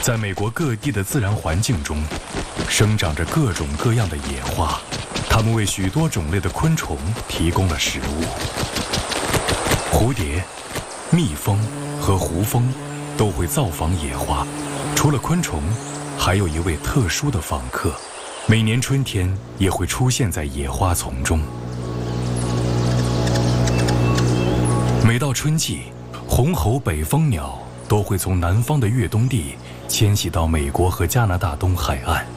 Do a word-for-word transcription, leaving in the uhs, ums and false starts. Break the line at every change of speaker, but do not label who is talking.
在美国各地的自然环境中，生长着各种各样的野花，它们为许多种类的昆虫提供了食物。蝴蝶、蜜蜂和胡蜂都会造访野花。除了昆虫，还有一位特殊的访客，每年春天也会出现在野花丛中。每到春季，红喉北风鸟都会从南方的越冬地迁徙到美国和加拿大东海岸。